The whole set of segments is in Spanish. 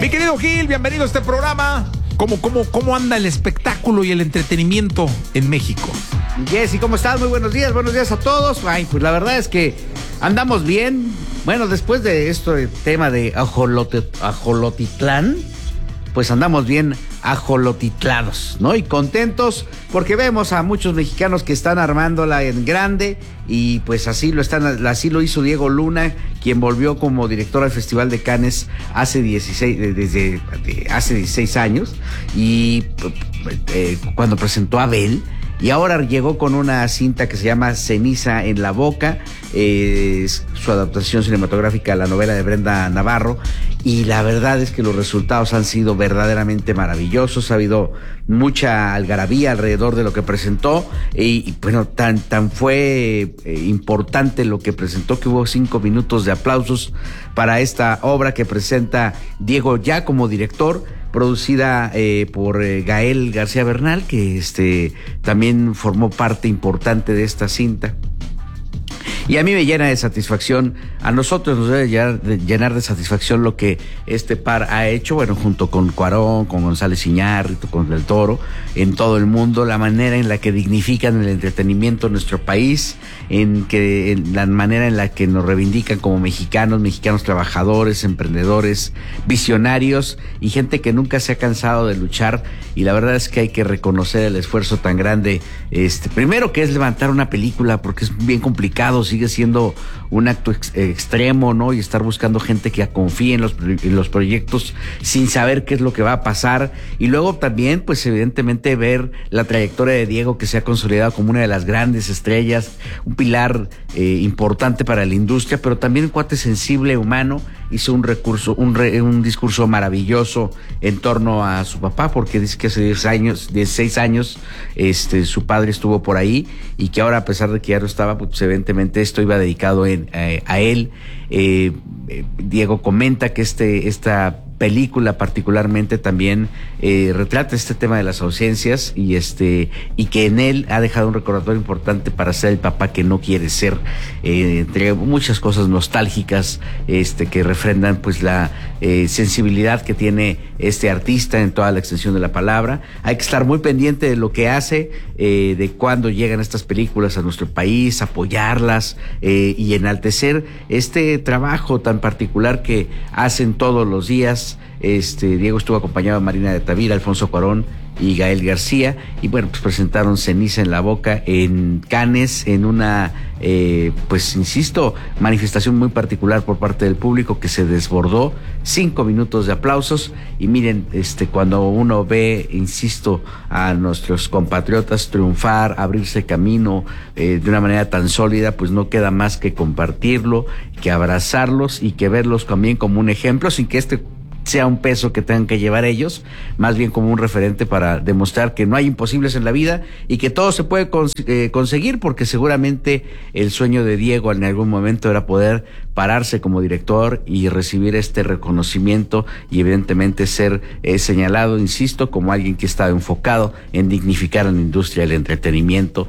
Mi querido Gil, bienvenido a este programa. ¿Cómo anda el espectáculo y el entretenimiento en México? Jessy, ¿cómo estás? Muy buenos días a todos. Ay, pues la verdad es que andamos bien. Bueno, después de el tema de Ajolotitlán, pues andamos bien ajolotitlados, ¿no? Y contentos porque vemos a muchos mexicanos que están armándola en grande y pues así lo hizo Diego Luna, quien volvió como director al Festival de Cannes desde hace 16 años y cuando presentó a Abel. Y ahora llegó con una cinta que se llama Ceniza en la boca, es su adaptación cinematográfica a la novela de Brenda Navarro, y la verdad es que los resultados han sido verdaderamente maravillosos. Ha habido mucha algarabía alrededor de lo que presentó, y bueno, tan fue importante lo que presentó que hubo 5 minutos de aplausos para esta obra que presenta Diego ya como director, producida por Gael García Bernal, que también formó parte importante de esta cinta. Y a mí me llena de satisfacción, a nosotros nos debe llenar de satisfacción lo que este par ha hecho, bueno, junto con Cuarón, con González Iñárritu, con Del Toro, en todo el mundo, la manera en la que dignifican el entretenimiento en nuestro país, en la manera en la que nos reivindican como mexicanos trabajadores, emprendedores, visionarios y gente que nunca se ha cansado de luchar. Y la verdad es que hay que reconocer el esfuerzo tan grande, primero que es levantar una película, porque es bien complicado, sigue siendo un acto extremo, ¿no? Y estar buscando gente que confíe en los proyectos sin saber qué es lo que va a pasar. Y luego también, pues evidentemente ver la trayectoria de Diego, que se ha consolidado como una de las grandes estrellas, un pilar importante para la industria, pero también un cuate sensible, humano. Hizo un discurso maravilloso en torno a su papá, porque dice que hace 16 años, su padre estuvo por ahí, y que ahora, a pesar de que ya no estaba, pues evidentemente esto iba dedicado a él. Diego comenta que esta película particularmente también retrata este tema de las ausencias y que en él ha dejado un recordatorio importante para ser el papá que no quiere ser, entre muchas cosas nostálgicas que refrendan pues la sensibilidad que tiene este artista en toda la extensión de la palabra. Hay que estar muy pendiente de lo que hace, de cuando llegan estas películas a nuestro país, apoyarlas y enaltecer este trabajo tan particular que hacen todos los días. Diego estuvo acompañado de Marina de Tavira, Alfonso Cuarón y Gael García, y bueno, pues presentaron Ceniza en la boca en Cannes, en una pues insisto, manifestación muy particular por parte del público, que se desbordó. 5 minutos de aplausos. Y miren, cuando uno ve, insisto, a nuestros compatriotas triunfar, abrirse camino de una manera tan sólida, pues no queda más que compartirlo, que abrazarlos y que verlos también como un ejemplo, sin que sea un peso que tengan que llevar ellos, más bien como un referente para demostrar que no hay imposibles en la vida y que todo se puede conseguir, porque seguramente el sueño de Diego en algún momento era poder pararse como director y recibir este reconocimiento y evidentemente ser señalado, insisto, como alguien que estaba enfocado en dignificar a la industria del entretenimiento,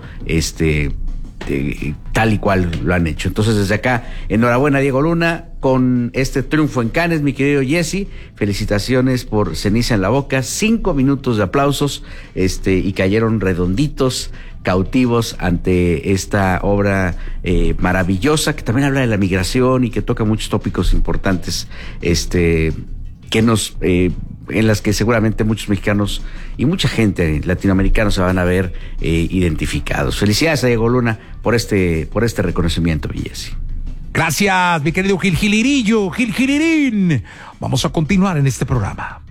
tal y cual lo han hecho. Entonces, desde acá, enhorabuena a Diego Luna con este triunfo en Cannes, mi querido Jesse. Felicitaciones por Ceniza en la boca. 5 minutos de aplausos, y cayeron redonditos, cautivos ante esta obra maravillosa, que también habla de la migración y que toca muchos tópicos importantes, en las que seguramente muchos mexicanos y mucha gente latinoamericana se van a ver identificados. Felicidades a Diego Luna por este reconocimiento, Jesse. Gracias, mi querido Gil Gilirillo, Gil Gilirín. Vamos a continuar en este programa.